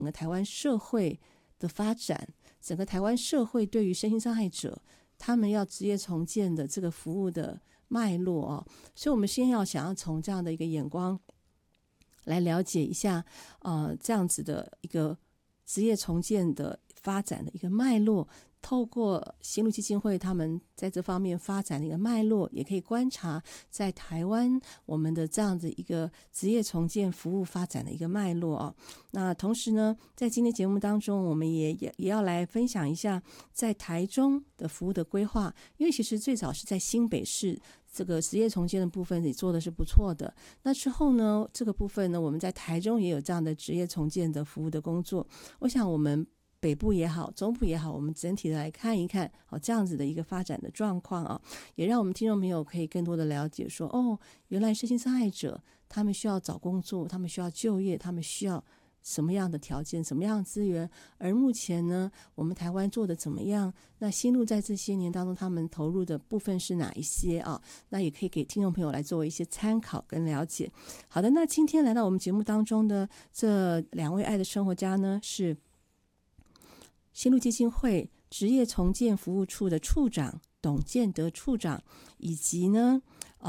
整个台湾社会的发展，整个台湾社会对于身心障碍者他们要职业重建的这个服务的脉络哦，所以我们先想要从这样的一个眼光来了解一下这样子的一个职业重建的发展的一个脉络，透过新路基金会他们在这方面发展的一个脉络，也可以观察在台湾我们的这样的一个职业重建服务发展的一个脉络哦。那同时呢，在今天节目当中，我们也要来分享一下在台中的服务的规划，因为其实最早是在新北市这个职业重建的部分也做的是不错的。那之后呢，这个部分呢，我们在台中也有这样的职业重建的服务的工作。我想我们北部也好，中部也好，我们整体的来看一看这样子的一个发展的状况啊，也让我们听众朋友可以更多的了解说，原来身心障碍者他们需要找工作，他们需要就业，他们需要什么样的条件，什么样的资源，而目前呢，我们台湾做的怎么样？那新路在这些年当中，他们投入的部分是哪一些啊？那也可以给听众朋友来做一些参考跟了解。好的，那今天来到我们节目当中的这两位爱的生活家呢，是新路基金会职业重建服务处的处长董建德处长，以及呢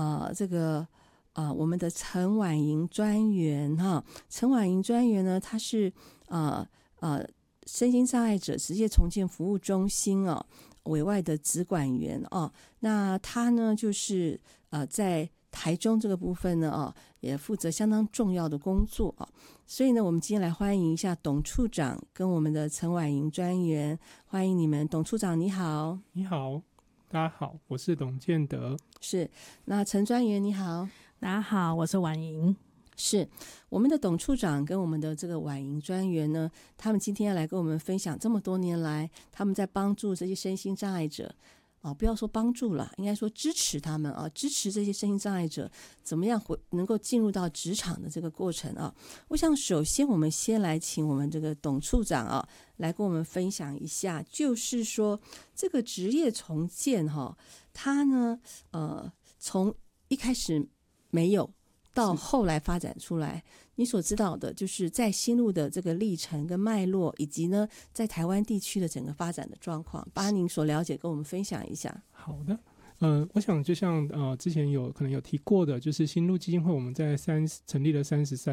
我们的陈婉莹专员哈。陈婉莹专员呢，他是身心障碍者职业重建服务中心委外的职管员那他呢就是在台中这个部分呢也负责相当重要的工作所以呢，我们今天来欢迎一下董处长跟我们的陈婉莹专员，欢迎你们。董处长你好。 你好，大家好，我是董建德。 是，那陈专员你好。 大家好，我是婉莹。 是，我们的董处长跟我们的这个婉莹专员呢，他们今天要来跟我们分享这么多年来他们在帮助这些身心障碍者不要说帮助了，应该说支持他们支持这些身心障碍者怎么样能够进入到职场的这个过程我想首先我们先来请我们这个董处长来跟我们分享一下，就是说这个职业重建它呢从一开始没有到后来发展出来，你所知道的就是在新路的这个历程跟脉络，以及呢在台湾地区的整个发展的状况，把您所了解跟我们分享一下。 好的，我想就像之前可能有提过的，就是新路基金会我们在成立了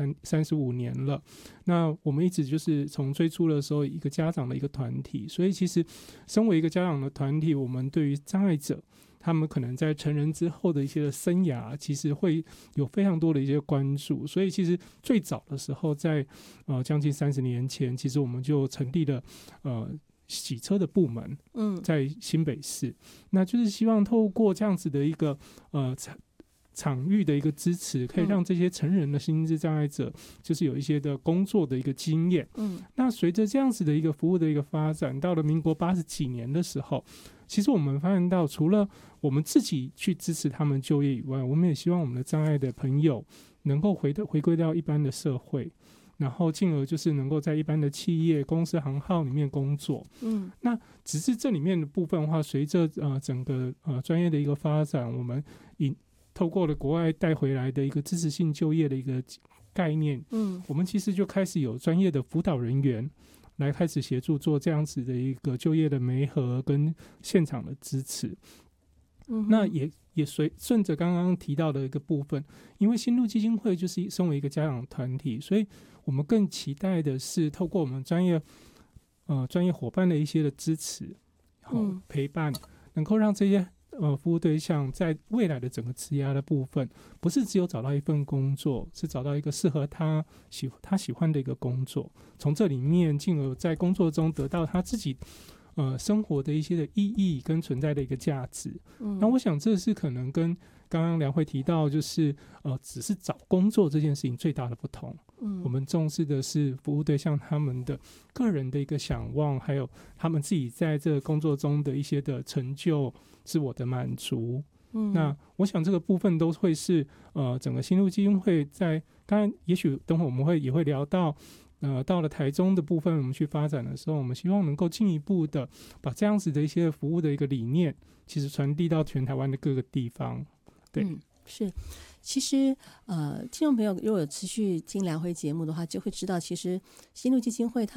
35年了。那我们一直就是从最初的时候一个家长的一个团体，所以其实身为一个家长的团体，我们对于障碍者他们可能在成人之后的一些的生涯，其实会有非常多的一些关注。所以其实最早的时候在将近30年前，其实我们就成立了洗车的部门在新北市。那就是希望透过这样子的一个场域的一个支持，可以让这些成人的心智障碍者就是有一些的工作的一个经验。那随着这样子的一个服务的一个发展，到了民国80几年的时候，其实我们发现到除了我们自己去支持他们就业以外，我们也希望我们的障碍的朋友能够回归到一般的社会，然后进而就是能够在一般的企业公司行号里面工作。那只是这里面的部分的话，随着整个专业的一个发展，我们透过了国外带回来的一个支持性就业的一个概念，我们其实就开始有专业的辅导人员来开始协助做这样子的一个就业的媒合跟现场的支持。那也顺着刚刚提到的一个部分，因为新路基金会就是身为一个家长团体，所以我们更期待的是透过我们专业伙伴的一些的支持陪伴，能够让这些服务对象在未来的整个职涯的部分，不是只有找到一份工作，是找到一个适合他喜欢的一个工作，从这里面进而在工作中得到他自己生活的一些的意义跟存在的一个价值。那我想这是可能跟刚刚梁慧提到就是只是找工作这件事情最大的不同。我们重视的是服务对象他们的个人的一个想望，还有他们自己在这个工作中的一些的成就、自我的满足。那我想这个部分都会是整个新路基金会在当然也许等会我们也会聊到到了台中的部分，我们去发展的时候，我们希望能够进一步的把这样子的一些服务的一个理念，其实传递到全台湾的各个地方。对， 是。其实听众朋友如果有持续听梁辉节目的话，就会知道其实新路基金会它